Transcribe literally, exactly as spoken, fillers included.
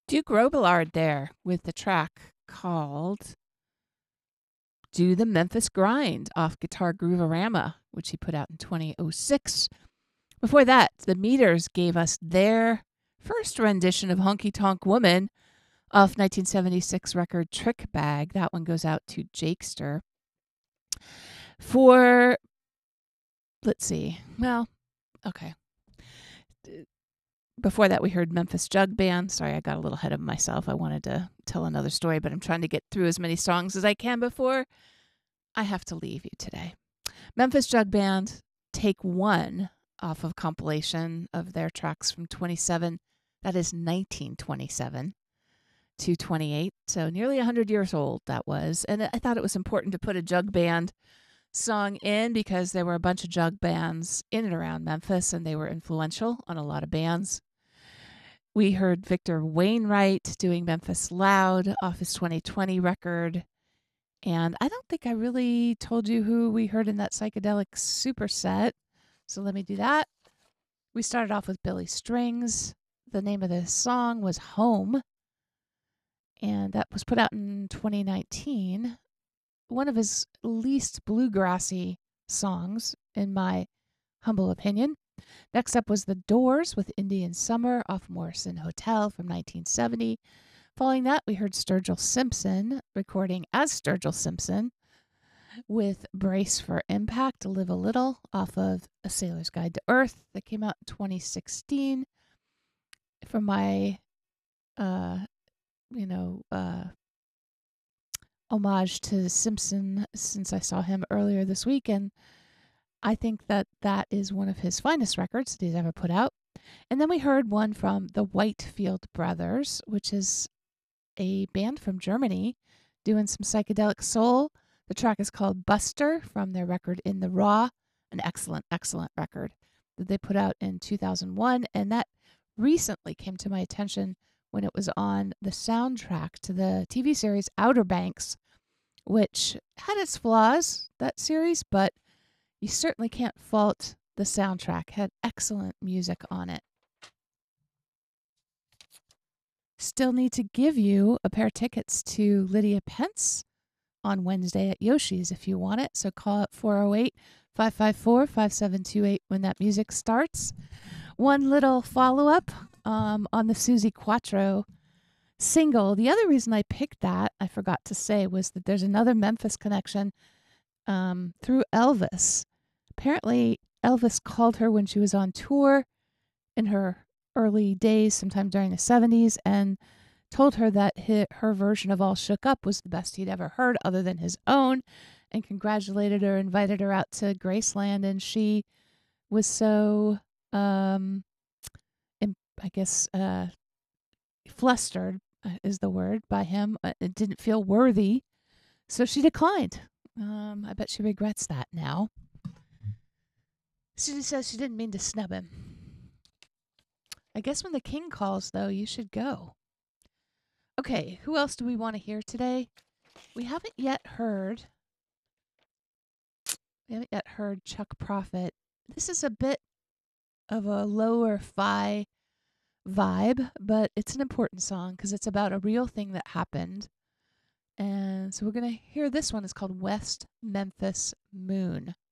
Duke Robillard there with the track called Do the Memphis Grind off Guitar Grooverama, which he put out in two thousand six. Before that, the Meters gave us their first rendition of Honky Tonk Woman off nineteen seventy-six record Trick Bag. That one goes out to Jakester. For, let's see, well, okay. Before that, we heard Memphis Jug Band. Sorry, I got a little ahead of myself. I wanted to tell another story, but I'm trying to get through as many songs as I can before I have to leave you today. Memphis Jug Band, Take One, off of compilation of their tracks from twenty-seven, that is nineteen twenty-seven to twenty-eight, so nearly one hundred years old that was. And I thought it was important to put a jug band song in because there were a bunch of jug bands in and around Memphis, and they were influential on a lot of bands. We heard Victor Wainwright doing Memphis Loud off his twenty twenty record. And I don't think I really told you who we heard in that psychedelic superset. So let me do that. We started off with Billy Strings. The name of the song was Home. And that was put out in twenty nineteen. One of his least bluegrassy songs, in my humble opinion. Next up was The Doors with Indian Summer off Morrison Hotel from nineteen seventy. Following that, we heard Sturgill Simpson recording as Sturgill Simpson with Brace for Impact, Live a Little off of A Sailor's Guide to Earth that came out in twenty sixteen. For my, uh, you know, uh, homage to Simpson, since I saw him earlier this week, and I think that that is one of his finest records that he's ever put out. And then we heard one from the Whitefield Brothers, which is a band from Germany doing some psychedelic soul. The track is called Buster from their record In the Raw, an excellent, excellent record that they put out in two thousand one. And that recently came to my attention when it was on the soundtrack to the T V series Outer Banks, which had its flaws, that series, but you certainly can't fault the soundtrack. Had excellent music on it. Still need to give you a pair of tickets to Lydia Pence on Wednesday at Yoshi's if you want it. So call at four oh eight, five five four, five seven two eight when that music starts. One little follow-up um, on the Suzi Quatro single. The other reason I picked that, I forgot to say, was that there's another Memphis connection um, through Elvis. Apparently, Elvis called her when she was on tour in her early days, sometime during the seventies, and told her that his, her version of All Shook Up was the best he'd ever heard other than his own, and congratulated her, invited her out to Graceland, and she was so, um, I guess, uh, flustered is the word by him. It didn't feel worthy, so she declined. Um, I bet she regrets that now. She says she didn't mean to snub him. I guess when the king calls, though, you should go. Okay, who else do we want to hear today? We haven't yet heard. We haven't yet heard Chuck Prophet. This is a bit of a lower fi vibe, but it's an important song because it's about a real thing that happened. And so we're going to hear this one. It's called West Memphis Moon.